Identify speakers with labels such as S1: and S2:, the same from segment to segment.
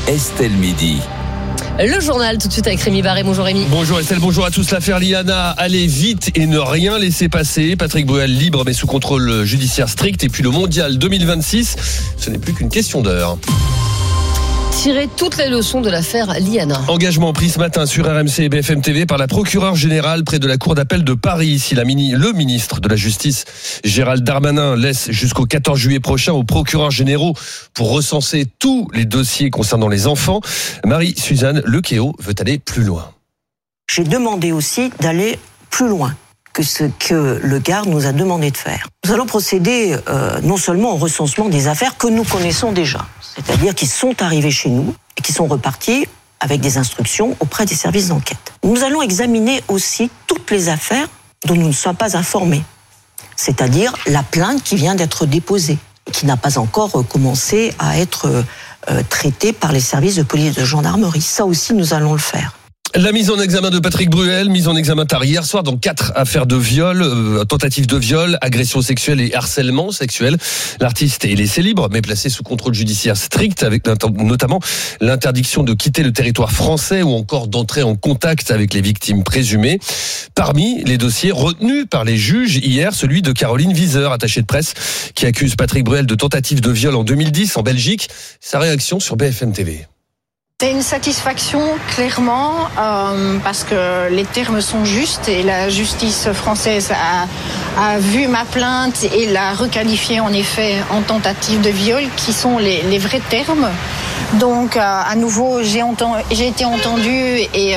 S1: Estelle Midi.
S2: Le journal tout de suite avec Rémi Barré. Bonjour Rémi.
S3: Bonjour Estelle, bonjour à tous. L'affaire Liana, aller vite et ne rien laisser passer. Patrick Bruel libre mais sous contrôle judiciaire strict. Et puis le mondial 2026, ce n'est plus qu'une question d'heure.
S2: Tirer toutes les leçons de l'affaire Liana.
S3: Engagement pris ce matin sur RMC et BFM TV par la procureure générale près de la cour d'appel de Paris. Si le ministre de la Justice, Gérald Darmanin, laisse jusqu'au 14 juillet prochain aux procureurs généraux pour recenser tous les dossiers concernant les enfants, Marie-Suzanne Lequéot veut aller plus loin.
S4: J'ai demandé aussi d'aller plus loin que ce que le garde nous a demandé de faire. Nous allons procéder non seulement au recensement des affaires que nous connaissons déjà, c'est-à-dire qui sont arrivées chez nous et qui sont reparties avec des instructions auprès des services d'enquête. Nous allons examiner aussi toutes les affaires dont nous ne sommes pas informés, c'est-à-dire la plainte qui vient d'être déposée et qui n'a pas encore commencé à être traitée par les services de police et de gendarmerie. Ça aussi, nous allons le faire.
S3: La mise en examen de Patrick Bruel, mise en examen tard hier soir dans 4 affaires de viol, tentative de viol, agression sexuelle et harcèlement sexuel. L'artiste est laissé libre mais placé sous contrôle judiciaire strict avec notamment l'interdiction de quitter le territoire français ou encore d'entrer en contact avec les victimes présumées. Parmi les dossiers retenus par les juges hier, celui de Caroline Wieser, attachée de presse, qui accuse Patrick Bruel de tentative de viol en 2010 en Belgique. Sa réaction sur BFM TV.
S5: C'est une satisfaction, clairement, parce que les termes sont justes et la justice française a vu ma plainte et l'a requalifiée en effet en tentative de viol, qui sont les vrais termes. Donc, à nouveau, j'ai été entendue et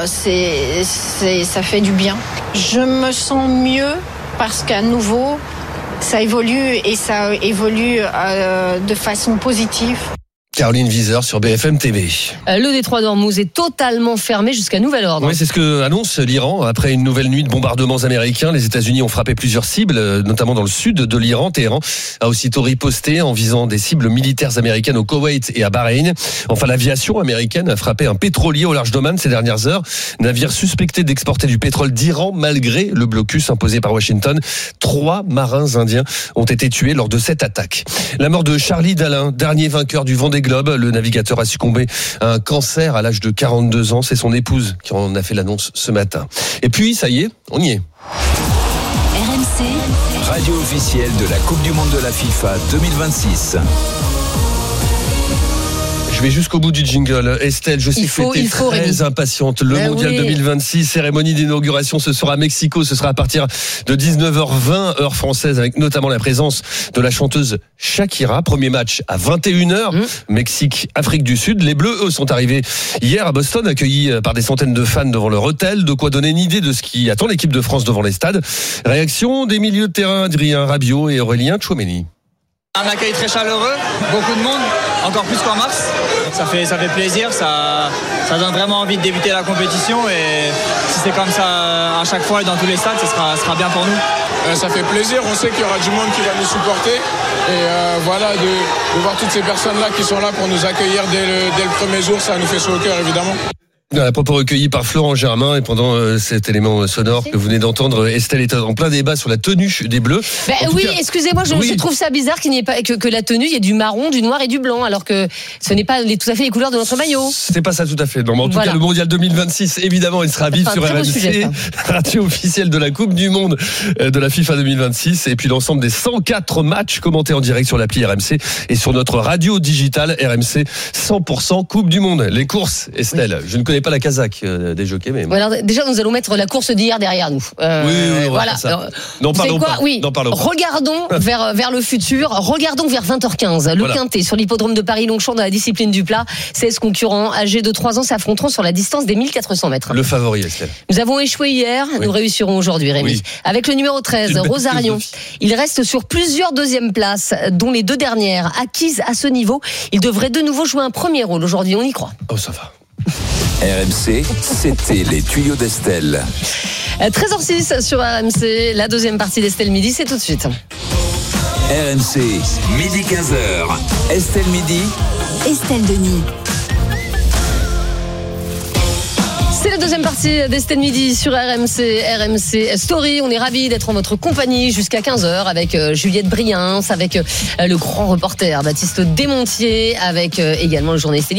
S5: ça fait du bien. Je me sens mieux parce qu'à nouveau, ça évolue et ça évolue de façon positive.
S3: Caroline Wieser sur BFM TV.
S2: Le détroit d'Ormuz est totalement fermé jusqu'à nouvel ordre.
S3: Oui, c'est ce que annonce l'Iran. Après une nouvelle nuit de bombardements américains, les États-Unis ont frappé plusieurs cibles, notamment dans le sud de l'Iran. Téhéran a aussitôt riposté en visant des cibles militaires américaines au Koweït et à Bahreïn. Enfin, l'aviation américaine a frappé un pétrolier au large d'Oman ces dernières heures. Navire suspecté d'exporter du pétrole d'Iran malgré le blocus imposé par Washington. 3 marins indiens ont été tués lors de cette attaque. La mort de Charlie Dalin, dernier vainqueur du Vendée Globe. Le navigateur a succombé à un cancer à l'âge de 42 ans. C'est son épouse qui en a fait l'annonce ce matin. Et puis, ça y est, on y est.
S1: RMC, radio officielle de la Coupe du Monde de la FIFA 2026.
S3: Je vais jusqu'au bout du jingle. Estelle, je sais que tu es très impatiente. Le Mondial 2026, cérémonie d'inauguration, ce sera à Mexico. Ce sera à partir de 19h20, heure française, avec notamment la présence de la chanteuse Shakira. Premier match à 21h. Mexique, Afrique du Sud. Les Bleus, eux, sont arrivés hier à Boston, accueillis par des centaines de fans devant leur hôtel. De quoi donner une idée de ce qui attend l'équipe de France devant les stades. Réaction des milieux de terrain, Adrien Rabiot et Aurélien Tchouameni.
S6: Un accueil très chaleureux, beaucoup de monde, encore plus qu'en mars. Ça fait plaisir, ça donne vraiment envie de débuter la compétition et si c'est comme ça à chaque fois et dans tous les stades, ça sera bien pour nous.
S7: Ça fait plaisir, on sait qu'il y aura du monde qui va nous supporter et voilà, de voir toutes ces personnes-là qui sont là pour nous accueillir dès le premier jour, ça nous fait chaud au cœur évidemment.
S3: À propos recueilli par Florent Germain et pendant cet élément sonore que vous venez d'entendre, Estelle est en plein débat sur la tenue des Bleus.
S2: Oui, excusez-moi, je trouve ça bizarre qu'il n'y ait pas que la tenue, il y ait du marron, du noir et du blanc, alors que ce n'est pas tout à fait les couleurs de notre maillot.
S3: C'est pas ça tout à fait. Non, mais en tout cas, le Mondial 2026, évidemment, il sera vif sur RMC, radio officielle de la Coupe du Monde de la FIFA 2026, et puis l'ensemble des 104 matchs commentés en direct sur l'appli RMC et sur notre radio digitale RMC 100% Coupe du Monde. Les courses, Estelle, je ne connais pas la casaque des jockeys, mais
S2: alors, déjà nous allons mettre la course d'hier derrière nous.
S3: Voilà. N'en parlons pas.
S2: Regardons vers le futur. Regardons vers 20h15. Le Quintet sur l'hippodrome de Paris-Longchamp dans la discipline du plat. 16 concurrents âgés de 3 ans s'affronteront sur la distance des 1400 mètres.
S3: Le favori, Estelle.
S2: Nous avons échoué hier. Nous réussirons aujourd'hui, Rémi. Avec le numéro 13, Rosarion. Il reste sur plusieurs deuxièmes places, dont les 2 dernières acquises à ce niveau. Il devrait de nouveau jouer un premier rôle aujourd'hui. On y croit.
S3: Oh, ça va.
S1: RMC, c'était les tuyaux d'Estelle.
S2: 13h06 sur RMC, la deuxième partie d'Estelle Midi, c'est tout de suite.
S1: RMC, midi 15h. Estelle Midi.
S8: Estelle Denis.
S2: C'est la deuxième partie d'Estelle Midi sur RMC Story. On est ravis d'être en votre compagnie jusqu'à 15h avec Juliette Briens, avec le grand reporter Baptiste Desmontiers, avec également le journaliste